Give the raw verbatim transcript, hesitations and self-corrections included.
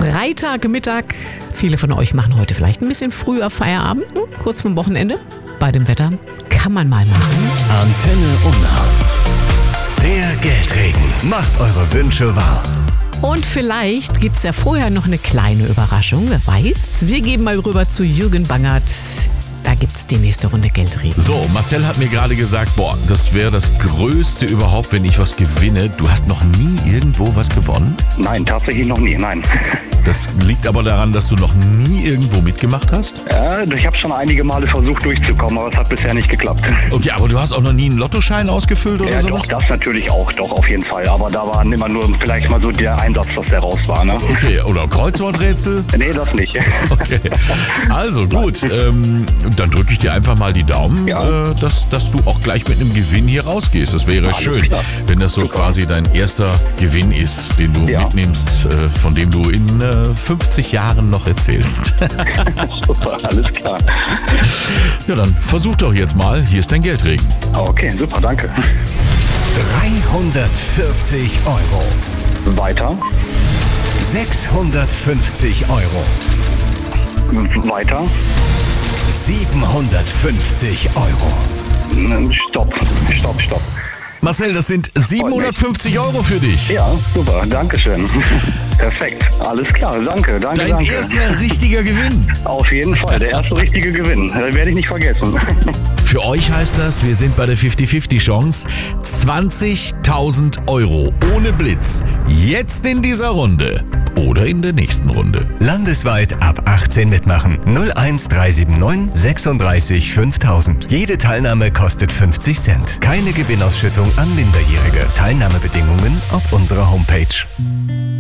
Freitagmittag. Viele von euch machen heute vielleicht ein bisschen früher Feierabend, ne? Kurz vorm Wochenende. Bei dem Wetter kann man mal machen. Antenne Unna. Der Geldregen macht eure Wünsche wahr. Und vielleicht gibt es ja vorher noch eine kleine Überraschung, wer weiß. Wir geben mal rüber zu Jürgen Bangert. Da gibt es die nächste Runde Geldregen. So, Marcel hat mir gerade gesagt, boah, das wäre das Größte überhaupt, wenn ich was gewinne. Du hast noch nie irgendwo was gewonnen? Nein, tatsächlich noch nie, nein. Das liegt aber daran, dass du noch nie irgendwo mitgemacht hast? Ja, ich habe schon einige Male versucht durchzukommen, aber es hat bisher nicht geklappt. Okay, aber du hast auch noch nie einen Lottoschein ausgefüllt oder Ja, sowas? doch, das natürlich auch, doch, auf jeden Fall. Aber da war immer nur vielleicht mal so der Einsatz, dass der raus war, ne? Okay, oder Kreuzworträtsel? Nee, das nicht. Okay, also gut, ähm, dann drücke ich dir einfach mal die Daumen, Ja. äh, dass, dass du auch gleich mit einem Gewinn hier rausgehst. Das wäre Alles schön, klar. wenn das so quasi dein erster Gewinn ist, den du Ja. mitnimmst, äh, von dem du in äh, fünfzig Jahren noch erzählst. Super, alles klar. Ja, dann versuch doch jetzt mal. Hier ist dein Geldregen. Okay, super, danke. dreihundertvierzig Euro. Weiter, sechshundertfünfzig Euro. weiter, siebenhundertfünfzig Euro. stopp, stopp, stopp. Marcel, das sind siebenhundertfünfzig Euro für dich. Ja, super, danke schön. Perfekt, alles klar, danke, danke, Dein danke. erster richtiger Gewinn. Auf jeden Fall, der erste richtige Gewinn. Das werde ich nicht vergessen. Für euch heißt das, wir sind bei der fünfzig fünfzig Chance. zwanzigtausend Euro ohne Blitz. Jetzt in dieser Runde. Oder in der nächsten Runde. Landesweit ab achtzehn mitmachen. null eins drei sieben neun sechsunddreißig fünftausend. Jede Teilnahme kostet fünfzig Cent. Keine Gewinnausschüttung an Minderjährige. Teilnahmebedingungen auf unserer Homepage.